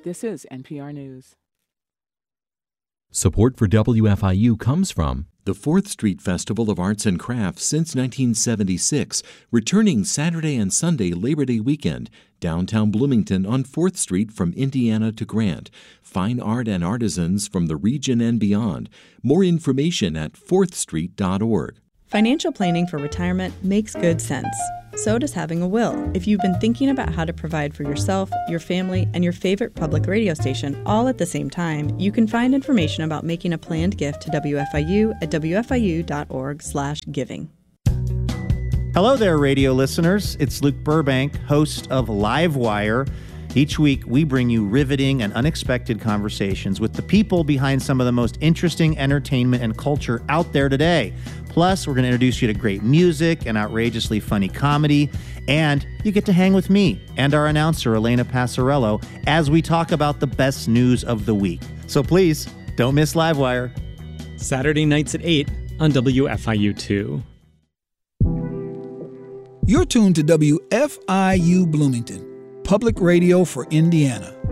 This is NPR News. Support for WFIU comes from the 4th Street Festival of Arts and Crafts since 1976, returning Saturday and Sunday Labor Day weekend, downtown Bloomington on 4th Street from Indiana to Grant. Fine art and artisans from the region and beyond. More information at 4thstreet.org. Financial planning for retirement makes good sense. So does having a will. If you've been thinking about how to provide for yourself, your family, and your favorite public radio station all at the same time, you can find information about making a planned gift to WFIU at wfiu.org/giving. Hello there, radio listeners. It's Luke Burbank, host of Livewire. Each week, we bring you riveting and unexpected conversations with the people behind some of the most interesting entertainment and culture out there today. Plus, we're going to introduce you to great music and outrageously funny comedy. And you get to hang with me and our announcer, Elena Passarello, as we talk about the best news of the week. So please, don't miss Livewire. Saturday nights at 8 on WFIU2. You're tuned to WFIU Bloomington, public radio for Indiana.